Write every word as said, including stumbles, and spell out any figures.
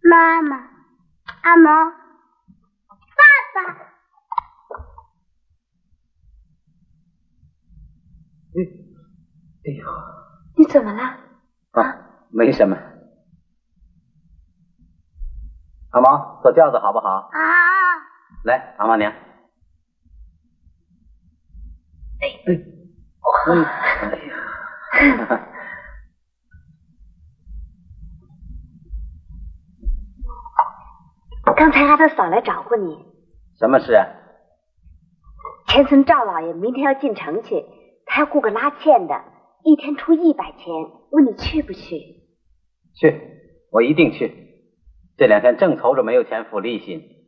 妈妈，阿毛，爸爸。 哎，哎呦， 你怎么了？ 啊，没什么。阿毛，坐轿子好不好？ 啊。 来，阿毛娘。 哎哎，嗯，哎呀。 刚才阿德嫂来找过你。 什么事啊？ 前村赵老爷明天要进城去，他要雇个拉纤的，一天出一百钱，问你去不去？ 去，我一定去。这两天正愁着没有钱付利息。